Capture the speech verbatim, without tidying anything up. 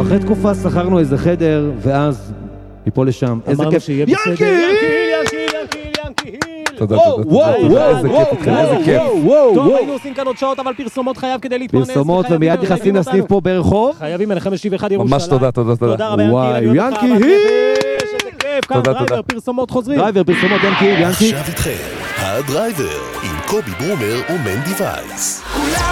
אחרי תקופה שכרנו איזה חדר, ואז מפה לשם, איזה כיף. ינקי! ינקי! ינקי! ינקי! תודה, תודה, תודה, איזה כיף איתכם, איזה כיף. טוב, היינו עושים כאן עוד שעות, אבל פרסומות חייב כדי להתפרנס. פרסומות, ומיד נכנסים לסניף פה ברחוב. חייבים אליכם משיב אחד ירושלים. ממש תודה, תודה, תודה. תודה רבה, וואי, ינקי! איזה כיף, כאן תודה, דרייבר, פרסומות חוזרים. דרייבר, פרסומות, ינקי, ינקי. עכשיו איתכם, הדרייבר, עם קובי ברומר ומנדי וייס.